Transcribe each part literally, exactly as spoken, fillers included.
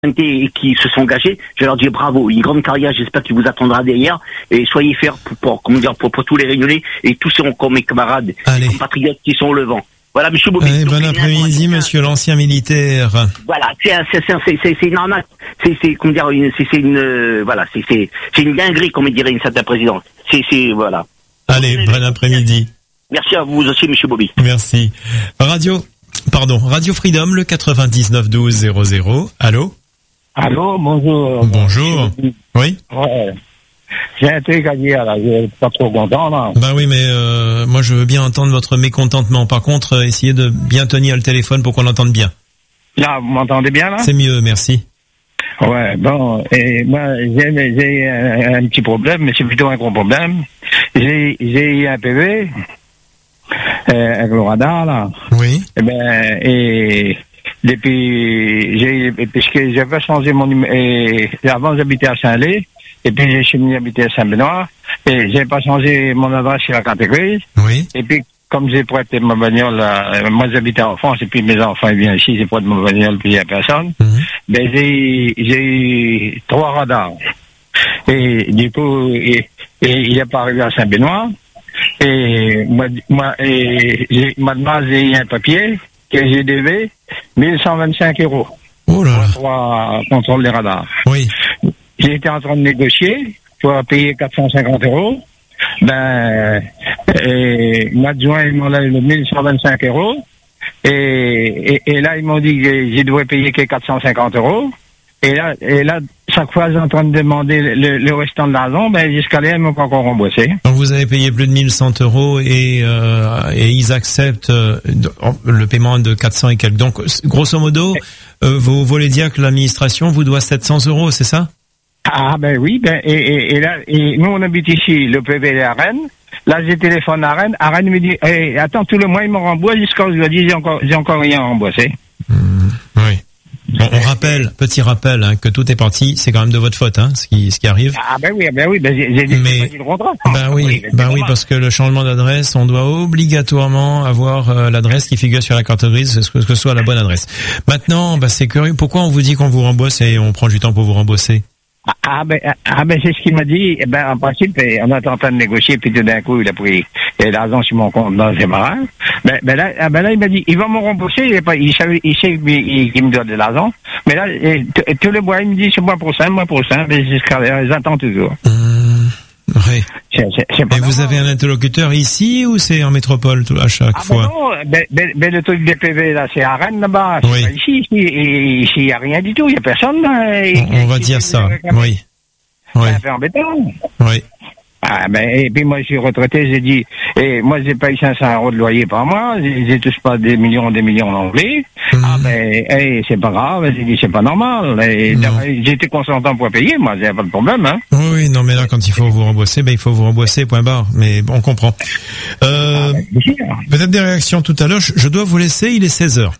et qui se sont engagés, je leur dis bravo, une grande carrière, j'espère qu'il vous attendra derrière, et soyez fiers pour, pour, comment dire, pour, pour tous les Réunionnais, et tous ces, comme mes camarades, Allez. les compatriotes qui sont au Levant. Voilà, monsieur Bobby. Allez, bon après-midi, monsieur l'ancien militaire. Voilà, c'est, c'est, c'est, c'est, c'est une arnaque, c'est, c'est, comment dire, une, c'est, c'est une, euh, voilà, c'est, c'est, c'est une dinguerie, comme dirait une certaine présidente. C'est, c'est, voilà. Allez, bon après-midi. Merci à vous aussi, monsieur Bobby. Merci. Radio, pardon, Radio Freedom, le quatre-vingt-dix-neuf douze zéro zéro. Allô? Allô, bonjour. Bonjour. Oui. Ouais. J'ai un truc à dire, là, je suis pas trop content, là. Ben oui, mais euh, moi je veux bien entendre votre mécontentement. Par contre, euh, essayez de bien tenir le téléphone pour qu'on l'entende bien. Là, vous m'entendez bien, là? C'est mieux, merci. Ouais, bon, et moi, j'ai, j'ai un, un petit problème, mais c'est plutôt un gros problème. J'ai, j'ai eu un P V, euh, avec le radar, là. Oui. Et ben, et... Depuis, j'ai, puisque j'avais changé mon numéro, et avant j'habitais à Saint-Lé, et puis j'ai cheminé habiter à Saint-Benoît, et j'ai pas changé mon adresse sur la catégorie. Oui. Et puis, comme j'ai prêté ma bagnole, là, moi j'habitais en France, et puis mes enfants ils viennent ici, j'ai prêté ma bagnole, puis il y a personne. Mm-hmm. Ben, j'ai, j'ai eu trois radars. Et, du coup, et, et il est pas arrivé à Saint-Benoît, et moi, moi, et j'ai, maintenant j'ai eu un papier, que j'ai devé mille cent vingt-cinq euros. Oh là là. Pour trois contrôles des radars. Oui. J'ai été en train de négocier pour payer quatre cent cinquante euros. Ben, et, mois de juin, ils m'ont donné mille cent vingt-cinq euros. Et, et, et là, ils m'ont dit que je devrais payer que quatre cent cinquante euros. Et là, et là, chaque fois, j'ai en train de demander le, le restant de l'argent, ben, jusqu'à là, ils m'ont pas encore remboursé. Donc, vous avez payé plus de mille cent euros et, euh, et ils acceptent euh, le paiement de quatre cents et quelques. Donc, grosso modo, euh, vous voulez dire que l'administration vous doit sept cents euros, c'est ça? Ah, ben oui, ben, et, et, et là, et nous, on habite ici, le P V est à Rennes. Là, j'ai téléphone à Rennes. À Rennes, me dit, hey, attends, tout le mois, ils me remboursent jusqu'à aujourd'hui, j'ai encore, j'ai encore rien remboursé. Mmh, oui. Bon, on rappelle, petit rappel, hein, que tout est parti, c'est quand même de votre faute, hein, ce qui, ce qui arrive. Ah ben oui, ben oui, ben j'ai, j'ai mais, dit le contrat. Ben oui, oui ben oui, parce que le changement d'adresse, on doit obligatoirement avoir euh, l'adresse qui figure sur la carte grise, que, que ce soit la bonne adresse. Maintenant, ben c'est curieux, pourquoi on vous dit qu'on vous rembourse et on prend du temps pour vous rembourser? Ah ben, ah ben c'est ce qu'il m'a dit. Eh ben en principe, on est en train de négocier, puis tout d'un coup, il a pris l'argent sur mon compte dans ses marins. Ben, ben là, ah ben là, il m'a dit, il va me rembourser. Il, pas, il, savait, il sait qu'il il me donne de l'argent. Mais là, tous les mois, il me dit, c'est moi pour ça, moi pour ça. Mais jusqu'à, j'attends toujours. Mmh, oui. C'est, c'est, c'est pas Et vous avez un interlocuteur ici ou c'est en métropole à chaque ah fois? Ben non, ben, ben, ben le truc des P V là, c'est à Rennes là-bas. Oui. C'est pas ici, ici, ici, il n'y a rien du tout, il n'y a personne là. On, on va dire ça, oui. C'est oui. un peu embêtant. Oui. Ah ben et puis moi je suis retraité, j'ai dit et moi j'ai payé cinq cents euros de loyer par mois, j'ai, j'ai touche pas des millions, des millions d'anglais. Mmh. Ah ben hey, c'est pas grave, j'ai dit c'est pas normal. Et j'étais consentant pour payer, moi j'ai pas de problème hein. Oui, oui, non mais là quand il faut vous rembourser, ben il faut vous rembourser, point barre. Mais bon, on comprend. Euh, ah, ben, peut-être des réactions tout à l'heure. Je, je dois vous laisser, il est seize heures.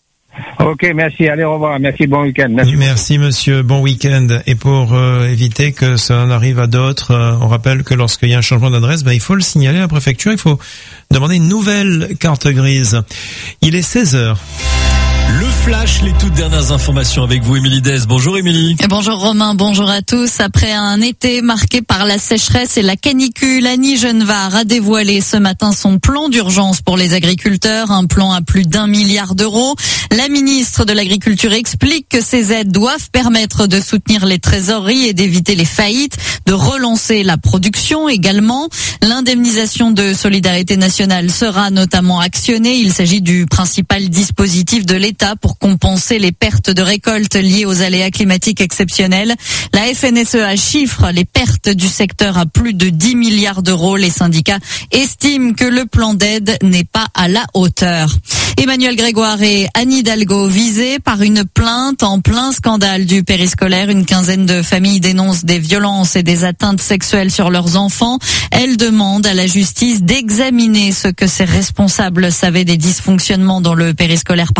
Ok, merci, allez, au revoir, merci, bon week-end. Merci, merci monsieur, bon week-end. Et pour euh, éviter que ça n'arrive à d'autres, euh, on rappelle que lorsqu'il y a un changement d'adresse, ben, il faut le signaler à la préfecture, il faut demander une nouvelle carte grise. Il est seize heures. Le flash, les toutes dernières informations avec vous, Émilie Dez. Bonjour Émilie. Et bonjour Romain, bonjour à tous. Après un été marqué par la sécheresse et la canicule, Annie Genevard a dévoilé ce matin son plan d'urgence pour les agriculteurs, un plan à plus d'un milliard d'euros. La ministre de l'Agriculture explique que ces aides doivent permettre de soutenir les trésoreries et d'éviter les faillites, de relancer la production également. L'indemnisation de solidarité nationale sera notamment actionnée. Il s'agit du principal dispositif de l'État pour compenser les pertes de récolte liées aux aléas climatiques exceptionnels. La F N S E A chiffre les pertes du secteur à plus de dix milliards d'euros. Les syndicats estiment que le plan d'aide n'est pas à la hauteur. Emmanuel Grégoire et Anne Hidalgo visés par une plainte en plein scandale du périscolaire. Une quinzaine de familles dénoncent des violences et des atteintes sexuelles sur leurs enfants. Elles demandent à la justice d'examiner ce que ces responsables savaient des dysfonctionnements dans le périscolaire parisien.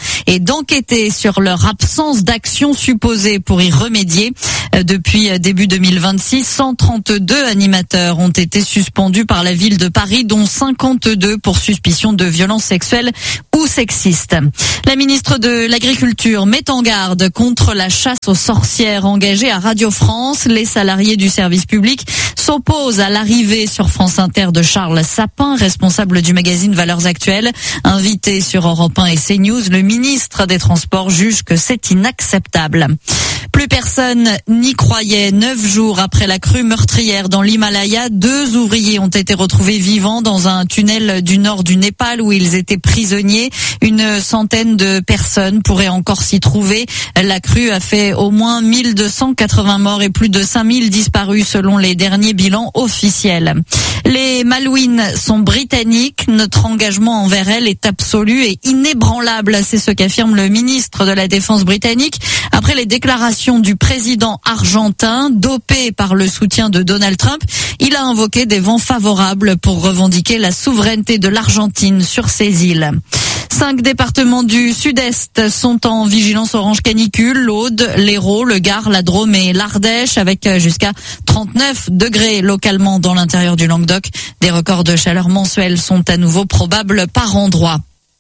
et d'enquêter sur leur absence d'action supposée pour y remédier. Depuis début deux mille vingt-six, cent trente-deux animateurs ont été suspendus par la ville de Paris, dont cinquante-deux pour suspicion de violences sexuelles ou sexistes. La ministre de l'Agriculture met en garde contre la chasse aux sorcières engagée à Radio France. Les salariés du service public s'opposent à l'arrivée sur France Inter de Charles Sapin, responsable du magazine Valeurs Actuelles. Invité sur Europe un et CNews, le ministre des Transports juge que c'est inacceptable. Plus personne n'y croyait. Neuf jours après la crue meurtrière dans l'Himalaya, deux ouvriers ont été retrouvés vivants dans un tunnel du nord du Népal où ils étaient prisonniers. Une centaine de personnes pourraient encore s'y trouver. La crue a fait au moins mille deux cent quatre-vingts morts et plus de cinq mille disparus selon les derniers bilans officiels. Les Malouines sont britanniques. Notre engagement envers elles est absolu et inébranlable. C'est ce qu'affirme le ministre de la Défense britannique après les déclarations du président argentin. Dopé par le soutien de Donald Trump, il a invoqué des vents favorables pour revendiquer la souveraineté de l'Argentine sur ces îles. Cinq départements du sud-est sont en vigilance orange canicule, l'Aude, l'Hérault, le Gard, la Drôme et l'Ardèche, avec jusqu'à trente-neuf degrés localement dans l'intérieur du Languedoc. Des records de chaleur mensuels sont à nouveau probables par endroits.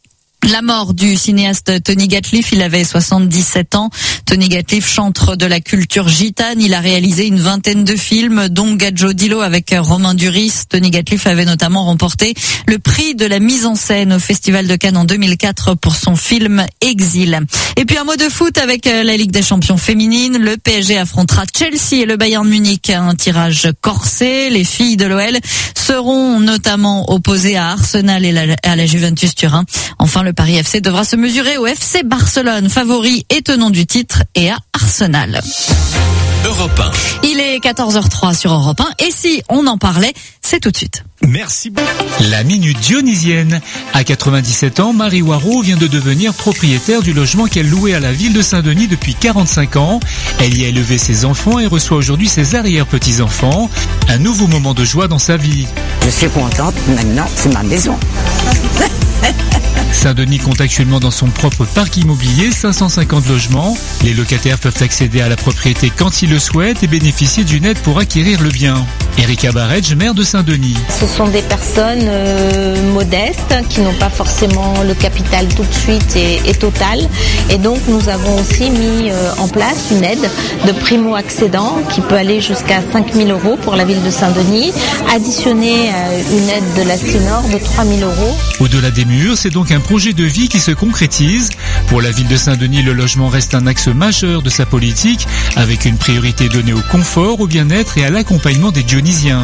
La mort du cinéaste Tony Gatliff, il avait soixante-dix-sept ans. Tony Gatliff, chantre de la culture gitane, il a réalisé une vingtaine de films, dont Gadjo Dilo avec Romain Duris. Tony Gatliff avait notamment remporté le prix de la mise en scène au Festival de Cannes en deux mille quatre pour son film Exil. Et puis un mot de foot avec la Ligue des Champions féminine. Le P S G affrontera Chelsea et le Bayern Munich. Un tirage corsé. Les filles de l'O L seront notamment opposées à Arsenal et à la Juventus Turin. Enfin, le Paris F C devra se mesurer au F C Barcelone, favori et tenant du titre, et à Arsenal. Europe un. Il est quatorze heures trois sur Europe un, et si on en parlait, c'est tout de suite. Merci beaucoup. La minute dionysienne. À quatre-vingt-dix-sept ans, Marie Waro vient de devenir propriétaire du logement qu'elle louait à la ville de Saint-Denis depuis quarante-cinq ans. Elle y a élevé ses enfants et reçoit aujourd'hui ses arrière-petits-enfants. Un nouveau moment de joie dans sa vie. Je suis contente, maintenant c'est ma maison. Saint-Denis compte actuellement dans son propre parc immobilier cinq cent cinquante logements. Les locataires peuvent accéder à la propriété quand ils le souhaitent et bénéficier d'une aide pour acquérir le bien. Erika Barretge, maire de Saint-Denis. Ce sont des personnes euh, modestes qui n'ont pas forcément le capital tout de suite et, et total. Et donc nous avons aussi mis euh, en place une aide de primo-accédant qui peut aller jusqu'à cinq mille euros pour la ville de Saint-Denis, additionnée à une aide de la Cénor de trois mille euros. Au-delà des murs, c'est donc un projet de vie qui se concrétise. Pour la ville de Saint-Denis, le logement reste un axe majeur de sa politique, avec une priorité donnée au confort, au bien-être et à l'accompagnement des Dionysiens.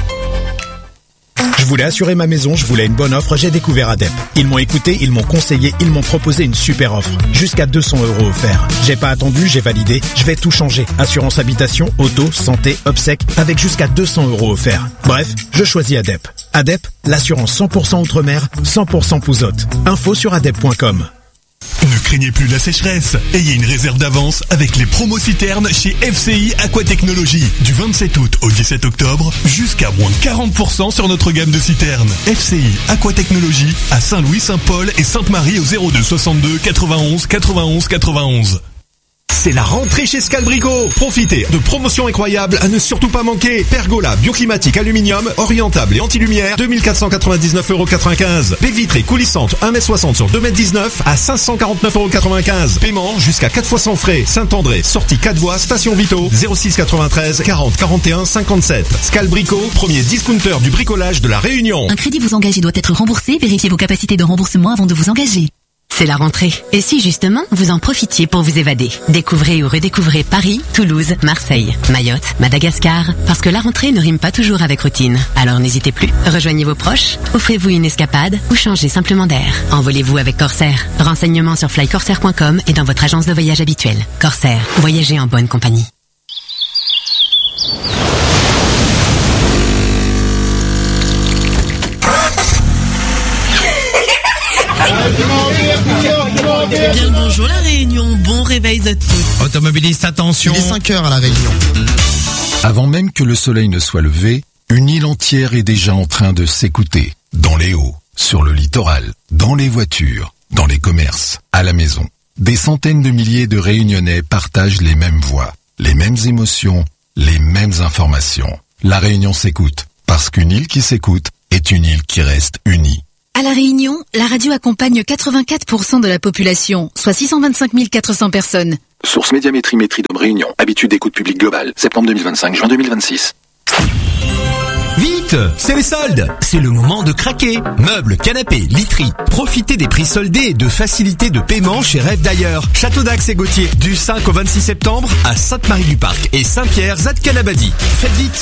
Je voulais assurer ma maison, je voulais une bonne offre, j'ai découvert Adep. Ils m'ont écouté, ils m'ont conseillé, ils m'ont proposé une super offre. Jusqu'à deux cents euros offerts. J'ai pas attendu, j'ai validé, je vais tout changer. Assurance habitation, auto, santé, obsèques, avec jusqu'à deux cents euros offerts. Bref, je choisis Adep. Adep, l'assurance cent pour cent outre-mer, cent pour cent pouzotte. Info sur adep point com. Ne craignez plus la sécheresse. Ayez une réserve d'avance avec les promos citernes chez F C I Aquatechnologie. Du vingt-sept août au dix-sept octobre, jusqu'à moins quarante pour cent sur notre gamme de citernes. F C I Aquatechnologie à Saint-Louis, Saint-Paul et Sainte-Marie au zéro deux soixante-deux quatre-vingt-onze quatre-vingt-onze quatre-vingt-onze. C'est la rentrée chez Scalbrico. Profitez de promotions incroyables à ne surtout pas manquer. Pergola bioclimatique aluminium, orientable et anti-lumière, deux mille quatre cent quatre-vingt-dix-neuf euros quatre-vingt-quinze. Baie vitrée coulissante un mètre soixante sur deux mètres dix-neuf à cinq cent quarante-neuf euros quatre-vingt-quinze. Paiement jusqu'à quatre fois sans frais. Saint-André, sortie quatre voies, station Vito, zéro six quatre-vingt-treize quarante quarante et un cinquante-sept. Scalbrico, premier discounter du bricolage de la Réunion. Un crédit vous engagé doit être remboursé. Vérifiez vos capacités de remboursement avant de vous engager. C'est la rentrée. Et si justement, vous en profitiez pour vous évader? Découvrez ou redécouvrez Paris, Toulouse, Marseille, Mayotte, Madagascar. Parce que la rentrée ne rime pas toujours avec routine. Alors n'hésitez plus. Rejoignez vos proches, offrez-vous une escapade ou changez simplement d'air. Envolez-vous avec Corsair. Renseignements sur fly corsair point com et dans votre agence de voyage habituelle. Corsair. Voyagez en bonne compagnie. Bien le bonjour la Réunion, bon réveil à tous. Automobiliste, attention. Il est cinq heures à la Réunion. Avant même que le soleil ne soit levé, une île entière est déjà en train de s'écouter. Dans les hauts, sur le littoral, dans les voitures, dans les commerces, à la maison. Des centaines de milliers de Réunionnais partagent les mêmes voix, les mêmes émotions, les mêmes informations. La Réunion s'écoute, parce qu'une île qui s'écoute est une île qui reste unie. À La Réunion, la radio accompagne quatre-vingt-quatre pour cent de la population, soit six cent vingt-cinq mille quatre cents personnes. Source Médiamétrie Métridome Réunion. Habitude d'écoute publique globale. Septembre deux mille vingt-cinq, juin deux mille vingt-six. Vite, c'est les soldes. C'est le moment de craquer. Meubles, canapés, literie. Profitez des prix soldés et de facilités de paiement chez Rêve d'ailleurs. Château d'Axe et Gauthier, du cinq au vingt-six septembre à Sainte-Marie-du-Parc et Saint-Pierre, Zadkanabadi. Faites vite.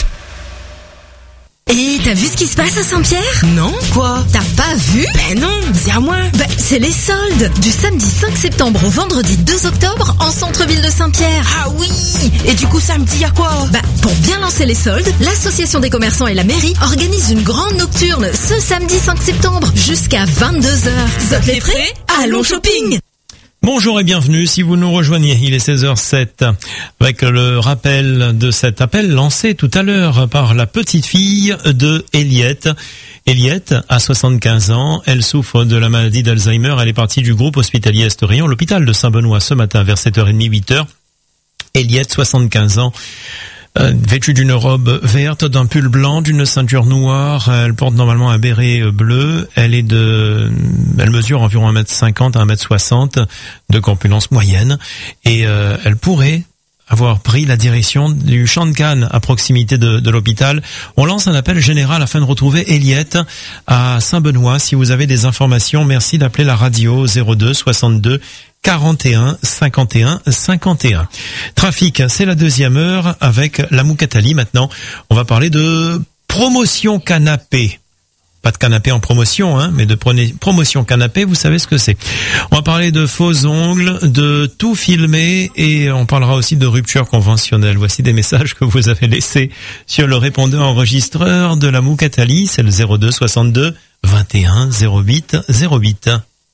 Et t'as vu ce qui se passe à Saint-Pierre? Non, quoi? T'as pas vu? Ben non, dis à moi. Ben, c'est les soldes du samedi cinq septembre au vendredi deux octobre en centre-ville de Saint-Pierre. Ah oui. Et du coup samedi à quoi? Ben, pour bien lancer les soldes, l'association des commerçants et la mairie organisent une grande nocturne ce samedi cinq septembre jusqu'à vingt-deux heures. Vous êtes prêts? Allons shopping. Bonjour et bienvenue, si vous nous rejoignez, il est seize heures sept, avec le rappel de cet appel lancé tout à l'heure par la petite fille de Eliette. Eliette a soixante-quinze ans, elle souffre de la maladie d'Alzheimer, elle est partie du groupe hospitalier Est-Réunion, l'hôpital de Saint-Benoît ce matin vers sept heures trente, huit heures. Eliette, soixante-quinze ans. Euh, vêtue d'une robe verte, d'un pull blanc, d'une ceinture noire, elle porte normalement un béret bleu, elle est de, elle mesure environ un mètre cinquante à un mètre soixante, de corpulence moyenne, et euh, elle pourrait avoir pris la direction du champ de Cannes à proximité de, de l'hôpital. On lance un appel général afin de retrouver Eliette à Saint-Benoît. Si vous avez des informations, merci d'appeler la radio zéro deux soixante-deux quarante et un cinquante et un cinquante et un. Trafic, c'est la deuxième heure avec la Moukatali. Maintenant, on va parler de promotion canapé. Pas de canapé en promotion, hein, mais de promotion canapé, vous savez ce que c'est. On va parler de faux ongles, de tout filmer et on parlera aussi de rupture conventionnelle. Voici des messages que vous avez laissés sur le répondeur enregistreur de la Moukatali. C'est le zéro deux soixante-deux vingt et un zéro huit zéro huit.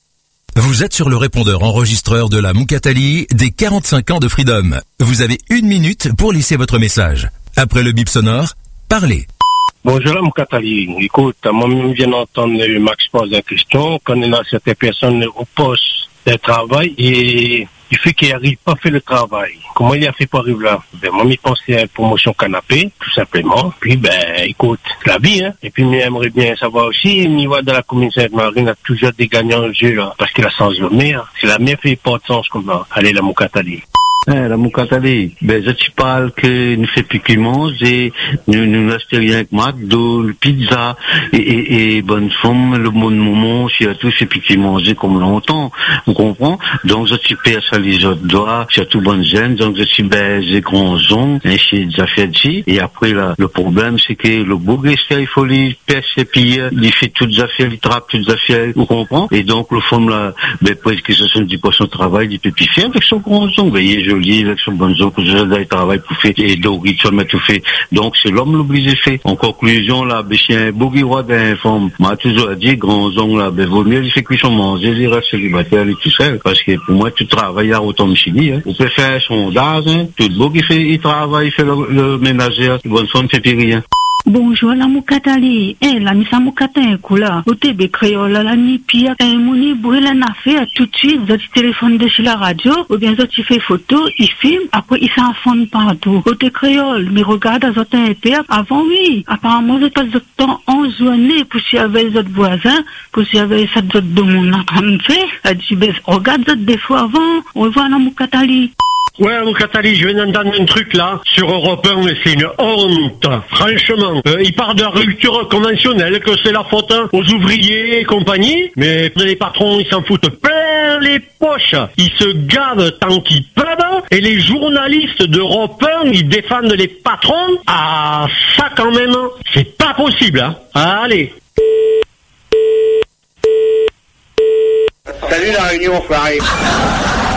Vous êtes sur le répondeur enregistreur de la Moukatali des quarante-cinq ans de Freedom. Vous avez une minute pour laisser votre message. Après le bip sonore, parlez. Bonjour, Moukatali. Écoute, moi-même, je viens d'entendre Max poser la question. Quand il y a certaines personnes au poste de travail et il fait qu'il n'arrive pas à faire le travail. Comment il a fait pour arriver là? Ben, moi, je pensais à une promotion canapé, tout simplement. Puis, ben, écoute, c'est la vie, hein. Et puis, j'aimerais bien savoir aussi, au niveau de la commune Sainte-Marie, on a toujours des gagnants au jeu, là. Parce que la sens de mer, si la mer fait pas de sens comme ça, allez, la Moukatali. Eh, la Moukatali, ben, je te parle que nous fait plus qu'ils mangent et nous, nous n'achetons rien que McDo, pizza et, et, et bonne forme, le bon moment, surtout c'est plus qu'ils mangent comme longtemps. Vous comprenez? Donc, je te perds ça les autres doigts, surtout bonne gêne, donc je te baise les grands ongles, et chez des affaires ici. Et après, là, le problème, c'est que le beau gesteur, il faut les percer et puis, il fait toutes les affaires, il trappe toutes les affaires, vous comprenez? Et donc, le femme, là, ben, presque soixante-dix pour cent de travail, il peut plus faire avec son grand ongle. Voyez, joli, avec son bon ongle, que je travail pour faire, et donc, il se met tout fait. Donc, c'est l'homme l'obligé fait. En conclusion, là, ben, c'est un beau roi d'un femme. M'a toujours dit, grand ongle, là, ben, vaut mieux, il fait cuire son manger, il reste célibataire, il tout seul. Parce que pour moi, tout travail à autant de chimie, hein. On peut faire un sondage, hein. Tout le beau qui fait, il travaille, il fait le, le ménagère, bonne femme, fait plus rien. Bonjour la Moukatali, eh la misa Moukatin koula, au T B créole la ni pia, eh mouni brûle un affaire tout de suite, vous téléphone de chez la radio, ou bien vous fait photo, il filme, après il s'enfonce partout. Au T créole, mais regarde à zotin et père, avant oui, apparemment vous êtes temps en journée pour s'y avait les autres voisins, pour s'y avait cette autres de mon en fait, elle dit ben regarde autres des fois avant, on voit la Moukatali. Ouais, Moukatali, je viens d'entendre un truc là, sur Europe un, c'est une honte, franchement. Euh, il parle de la rupture conventionnelle, que c'est la faute aux ouvriers et compagnie, mais les patrons, ils s'en foutent plein les poches. Ils se gavent tant qu'ils peuvent, et les journalistes d'Europe un, ils défendent les patrons. Ah, ça quand même, c'est pas possible, hein. Allez. Salut la Réunion, Paris.